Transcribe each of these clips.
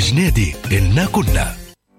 جنيدي إنا كنا.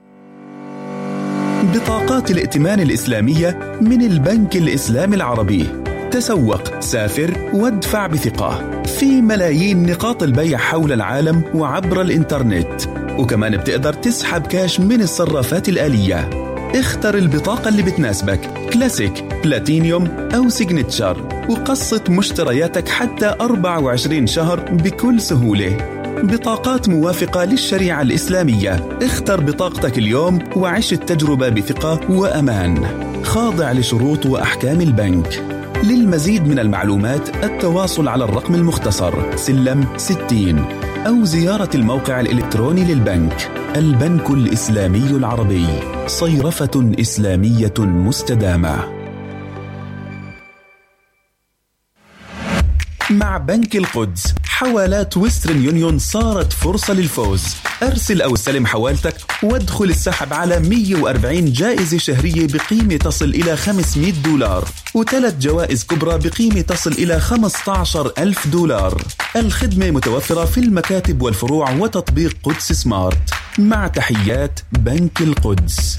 بطاقات الائتمان الإسلامية من البنك الإسلامي العربي. تسوق، سافر، وادفع بثقة في ملايين نقاط البيع حول العالم وعبر الإنترنت، وكمان بتقدر تسحب كاش من الصرافات الآلية. اختر البطاقة اللي بتناسبك، كلاسيك، بلاتينيوم أو سيجنتشر، وقسط مشترياتك حتى 24 شهر بكل سهولة. بطاقات موافقة للشريعة الإسلامية. اختر بطاقتك اليوم وعيش التجربة بثقة وأمان، خاضع لشروط وأحكام البنك. للمزيد من المعلومات التواصل على الرقم المختصر سلم 60 أو زيارة الموقع الإلكتروني للبنك. البنك الإسلامي العربي، صيرفة إسلامية مستدامة. مع بنك القدس حوالات ويسترن يونيون صارت فرصة للفوز. أرسل أو استلم حوالتك وادخل السحب على 140 جائزة شهرية بقيمة تصل إلى $500 و3 جوائز كبرى بقيمة تصل إلى $15,000. الخدمة متوفرة في المكاتب والفروع وتطبيق قدس سمارت. مع تحيات بنك القدس.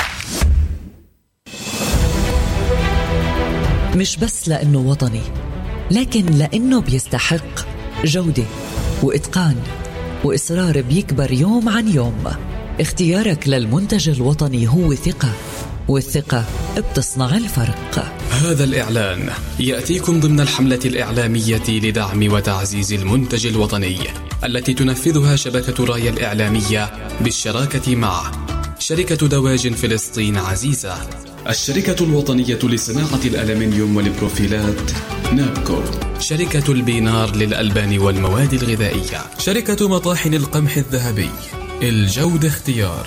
مش بس لأنه وطني، لكن لأنه بيستحق جودة وإتقان وإصرار بيكبر يوم عن يوم. اختيارك للمنتج الوطني هو ثقة، والثقة بتصنع الفرق. هذا الإعلان يأتيكم ضمن الحملة الإعلامية لدعم وتعزيز المنتج الوطني التي تنفذها شبكة رايا الإعلامية بالشراكة مع شركة دواجن فلسطين عزيزة، الشركة الوطنية لصناعة الألمنيوم والبروفيلات نابكو، شركة البينار للألبان والمواد الغذائية، شركة مطاحن القمح الذهبي. الجودة اختيار.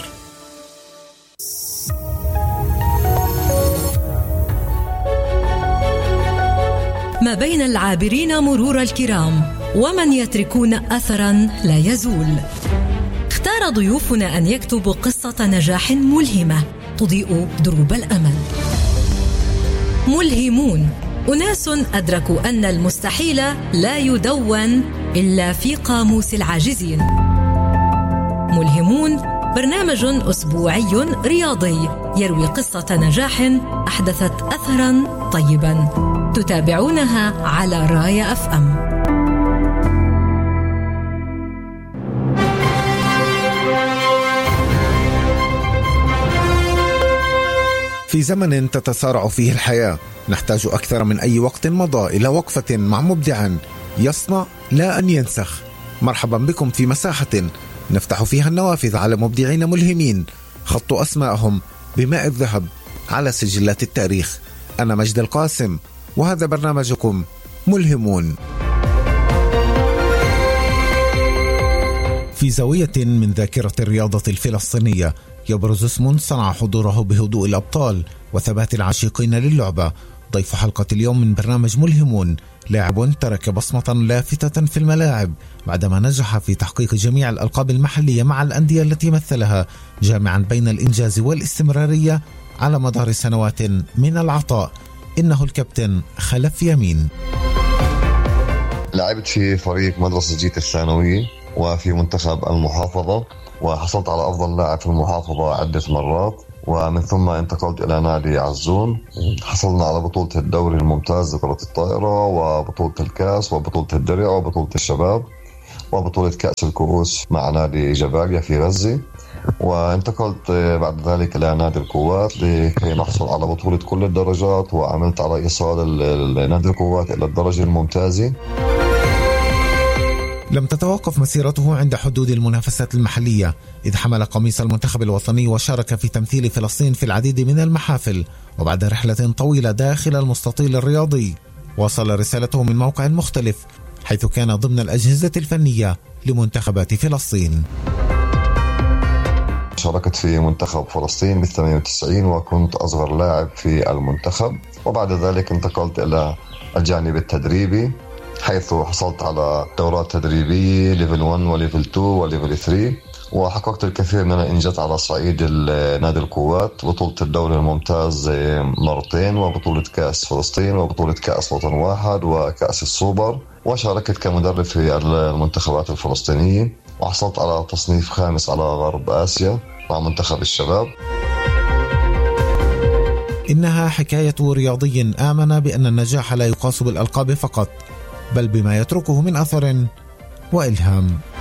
ما بين العابرين مرور الكرام ومن يتركون أثرا لا يزول. اختار ضيوفنا أن يكتبوا قصة نجاح ملهمة تضيء دروب الأمل. ملهمون، أناس أدركوا أن المستحيل لا يدون إلا في قاموس العاجزين. ملهمون برنامج أسبوعي رياضي يروي قصة نجاح أحدثت أثراً طيباً. تتابعونها على رايا FM. في زمن تتسارع فيه الحياة نحتاج أكثر من أي وقت مضى إلى وقفة مع مبدع يصنع لا أن ينسخ. مرحبا بكم في مساحة نفتح فيها النوافذ على مبدعين ملهمين خطوا أسماءهم بماء الذهب على سجلات التاريخ. أنا مجد القاسم وهذا برنامجكم ملهمون. في زاوية من ذاكرة الرياضة الفلسطينية يبرز اسم صنع حضوره بهدوء الأبطال وثبات العاشقين للعبة. ضيف حلقة اليوم من برنامج ملهمون لاعب ترك بصمة لافتة في الملاعب بعدما نجح في تحقيق جميع الألقاب المحلية مع الأندية التي مثلها، جامعا بين الإنجاز والاستمرارية على مدار سنوات من العطاء. إنه الكابتن خلف يمين. لعبت في فريق مدرسة جيت الثانوية وفي منتخب المحافظة، وحصلت على أفضل لاعب في المحافظة عدة مرات، ومن ثم انتقلت إلى نادي عزون. حصلنا على بطولة الدوري الممتاز لكرة الطائرة وبطولة الكاس وبطولة الدرع وبطولة الشباب وبطولة كأس الكؤوس مع نادي جباليا في غزة، وانتقلت بعد ذلك إلى نادي القوات لكي نحصل على بطولة كل الدرجات، وعملت على إيصال نادي القوات إلى الدرجة الممتازة. لم تتوقف مسيرته عند حدود المنافسات المحلية، إذ حمل قميص المنتخب الوطني وشارك في تمثيل فلسطين في العديد من المحافل. وبعد رحلة طويلة داخل المستطيل الرياضي وصل رسالته من موقع مختلف، حيث كان ضمن الأجهزة الفنية لمنتخبات فلسطين. شاركت في منتخب فلسطين بال98 وكنت أصغر لاعب في المنتخب، وبعد ذلك انتقلت إلى الجانب التدريبي، حيث حصلت على دورات تدريبية ليفل 1 وليفل 2 وليفل 3، وحققت الكثير من الإنجازات على صعيد نادي القوات، بطولة الدوري الممتاز مرتين، وبطولة كأس فلسطين، وبطولة كأس وطن واحد، وكأس السوبر، وشاركت كمدرب في المنتخبات الفلسطينية. وحصلت على تصنيف 5 على غرب آسيا مع منتخب الشباب. إنها حكاية رياضي آمن بأن النجاح لا يقاس بالألقاب فقط، بل بما يتركه من أثر وإلهام.